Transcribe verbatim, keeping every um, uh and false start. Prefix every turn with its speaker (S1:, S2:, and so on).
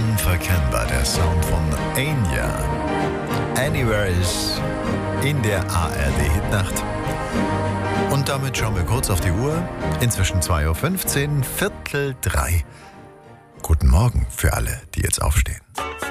S1: Unverkennbar, der Sound von Enya. Anywhere ist in der A R D-Hitnacht. Und damit schauen wir kurz auf die Uhr. Inzwischen zwei Uhr fünfzehn, Viertel drei. Guten Morgen für alle, die jetzt aufstehen.